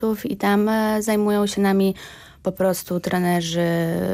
I tam zajmują się nami po prostu trenerzy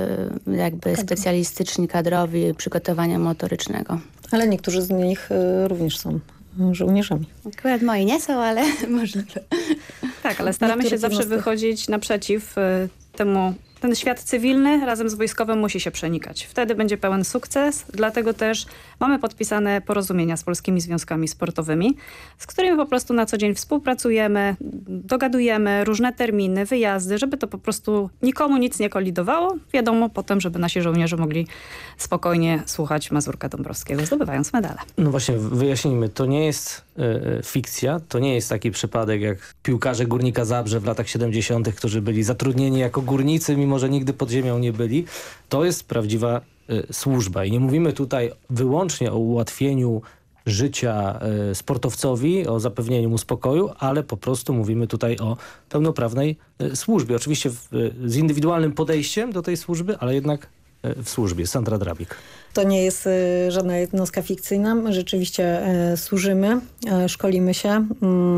jakby specjalistyczni, kadrowi przygotowania motorycznego. Ale niektórzy z nich również są żołnierzami. Akurat moi nie są, ale można. Tak, ale staramy się zawsze wychodzić naprzeciw temu. Ten świat cywilny razem z wojskowym musi się przenikać. Wtedy będzie pełen sukces, dlatego też mamy podpisane porozumienia z polskimi związkami sportowymi, z którymi po prostu na co dzień współpracujemy, dogadujemy różne terminy, wyjazdy, żeby to po prostu nikomu nic nie kolidowało. Wiadomo potem, żeby nasi żołnierze mogli spokojnie słuchać Mazurka Dąbrowskiego, zdobywając medale. No właśnie, wyjaśnijmy, to nie jest fikcja, to nie jest taki przypadek jak piłkarze Górnika Zabrze w latach 70., którzy byli zatrudnieni jako górnicy, mimo że nigdy pod ziemią nie byli. To jest prawdziwa służba i nie mówimy tutaj wyłącznie o ułatwieniu życia sportowcowi, o zapewnieniu mu spokoju, ale po prostu mówimy tutaj o pełnoprawnej służbie. Oczywiście z indywidualnym podejściem do tej służby, ale jednak w służbie. Sandra Drabik. To nie jest żadna jednostka fikcyjna. My rzeczywiście służymy, szkolimy się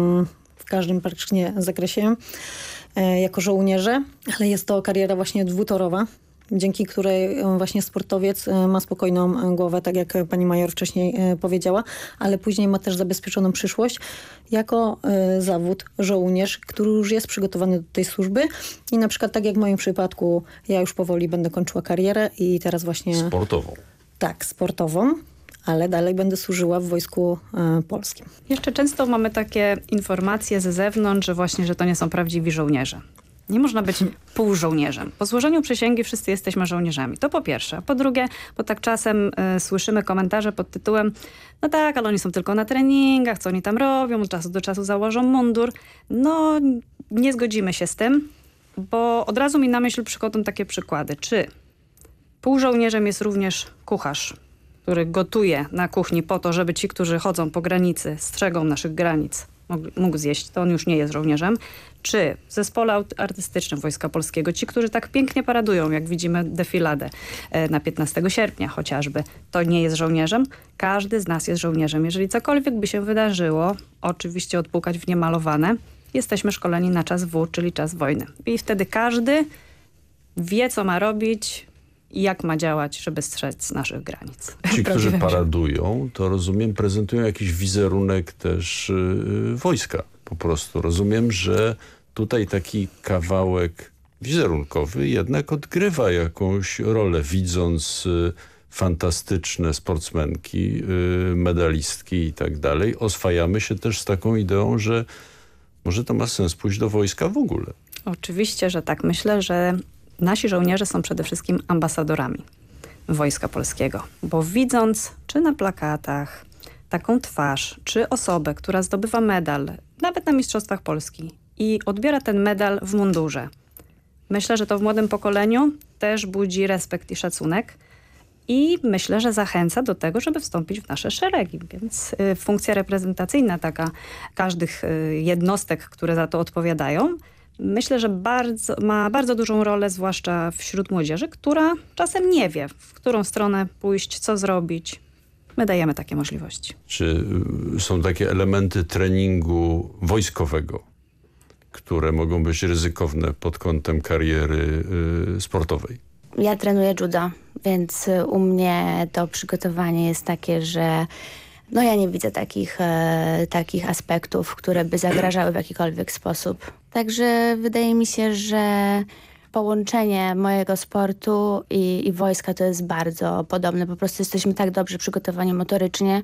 w każdym praktycznie zakresie jako żołnierze, ale jest to kariera właśnie dwutorowa, dzięki której właśnie sportowiec ma spokojną głowę, tak jak pani major wcześniej powiedziała, ale później ma też zabezpieczoną przyszłość jako zawód żołnierz, który już jest przygotowany do tej służby i na przykład tak jak w moim przypadku, ja już powoli będę kończyła karierę i teraz właśnie... Sportową. Tak, sportową, ale dalej będę służyła w Wojsku Polskim. Jeszcze często mamy takie informacje ze zewnątrz, że właśnie, że to nie są prawdziwi żołnierze. Nie można być półżołnierzem. Po złożeniu przysięgi wszyscy jesteśmy żołnierzami. To po pierwsze. A po drugie, bo tak czasem słyszymy komentarze pod tytułem no tak, ale oni są tylko na treningach, co oni tam robią, od czasu do czasu założą mundur. No, nie zgodzimy się z tym, bo od razu mi na myśl przychodzą takie przykłady. Czy półżołnierzem jest również kucharz, który gotuje na kuchni po to, żeby ci, którzy chodzą po granicy, strzegą naszych granic, mógł zjeść, to on już nie jest żołnierzem. Czy w zespole artystycznym Wojska Polskiego, ci, którzy tak pięknie paradują, jak widzimy defiladę na 15 sierpnia chociażby, to nie jest żołnierzem? Każdy z nas jest żołnierzem. Jeżeli cokolwiek by się wydarzyło, oczywiście odpukać w niemalowane, jesteśmy szkoleni na czas W, czyli czas wojny. I wtedy każdy wie, co ma robić i jak ma działać, żeby strzec naszych granic. Ci, którzy paradują, to rozumiem, prezentują jakiś wizerunek też wojska. Po prostu rozumiem, że tutaj taki kawałek wizerunkowy jednak odgrywa jakąś rolę, widząc fantastyczne sportsmenki, medalistki i tak dalej. Oswajamy się też z taką ideą, że może to ma sens pójść do wojska w ogóle. Oczywiście, że tak. Myślę, że nasi żołnierze są przede wszystkim ambasadorami Wojska Polskiego, bo widząc czy na plakatach taką twarz, czy osobę, która zdobywa medal, nawet na Mistrzostwach Polski i odbiera ten medal w mundurze, myślę, że to w młodym pokoleniu też budzi respekt i szacunek i myślę, że zachęca do tego, żeby wstąpić w nasze szeregi, więc funkcja reprezentacyjna taka każdych jednostek, które za to odpowiadają, myślę, że ma bardzo dużą rolę, zwłaszcza wśród młodzieży, która czasem nie wie, w którą stronę pójść, co zrobić. My dajemy takie możliwości. Czy są takie elementy treningu wojskowego, które mogą być ryzykowne pod kątem kariery sportowej? Ja trenuję judo, więc u mnie to przygotowanie jest takie, że no ja nie widzę takich aspektów, które by zagrażały w jakikolwiek sposób. Także wydaje mi się, że połączenie mojego sportu i wojska to jest bardzo podobne. Po prostu jesteśmy tak dobrze przygotowani motorycznie,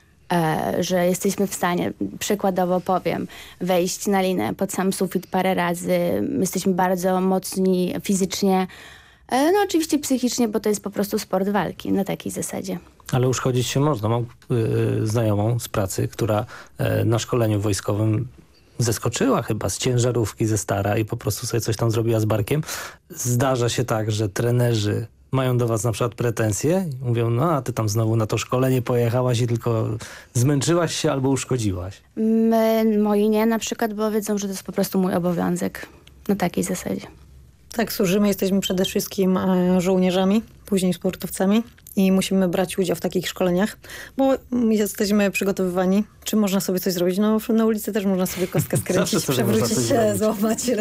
że jesteśmy w stanie, przykładowo powiem, wejść na linę pod sam sufit parę razy. Jesteśmy bardzo mocni fizycznie, no oczywiście psychicznie, bo to jest po prostu sport walki na takiej zasadzie. Ale uszkodzić się można. Mam znajomą z pracy, która na szkoleniu wojskowym zeskoczyła chyba z ciężarówki ze Stara i po prostu sobie coś tam zrobiła z barkiem. Zdarza się tak, że trenerzy mają do was na przykład pretensje i mówią, no a ty tam znowu na to szkolenie pojechałaś i tylko zmęczyłaś się albo uszkodziłaś. Moi nie na przykład, bo wiedzą, że to jest po prostu mój obowiązek na takiej zasadzie. Tak, służymy, jesteśmy przede wszystkim żołnierzami, później sportowcami i musimy brać udział w takich szkoleniach, bo jesteśmy przygotowywani. Czy można sobie coś zrobić? No na ulicy też można sobie kostkę Zawsze skręcić, sobie można przewrócić coś się, zrobić. złamać